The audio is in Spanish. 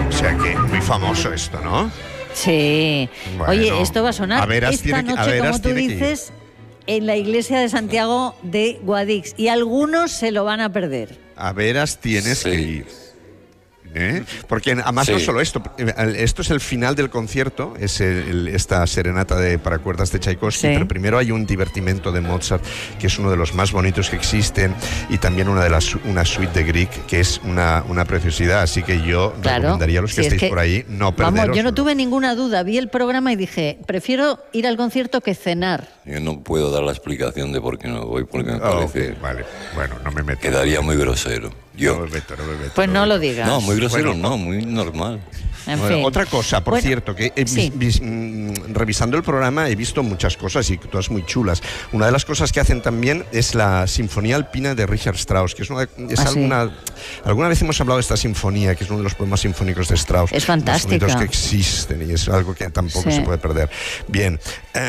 O sea que muy famoso esto, ¿no? Sí. Bueno, oye, esto va a sonar Averas esta tiene que- noche, Averas como tú tiene que ir. dices, en la iglesia de Santiago de Guadix. Y algunos se lo van a perder. A veras tienes Sí. que ir. Porque además Sí. no solo esto es el final del concierto, es esta serenata para cuerdas de Tchaikovsky, Sí. pero primero hay un divertimento de Mozart, que es uno de los más bonitos que existen, y también una suite de Grieg, que es una preciosidad, así que yo recomendaría a los que si es estéis por ahí no perderos. Vamos, yo no tuve ninguna duda, vi el programa y dije, prefiero ir al concierto que cenar. Yo no puedo dar la explicación de por qué no voy, porque me Oh, parece... vale, bueno, no me meto. Quedaría muy grosero. No me meto. Pues no lo digas. No, muy grosero Bueno, no, muy normal. En Bueno, fin. otra cosa, por Bueno, cierto, que sí. revisando el programa he visto muchas cosas y todas muy chulas. Una de las cosas que hacen también es la Sinfonía Alpina de Richard Strauss, que sí. alguna vez hemos hablado de esta sinfonía, que es uno de los poemas sinfónicos de Strauss. Es fantástica. Los sonidos que existen y es algo que tampoco Sí. se puede perder. Bien.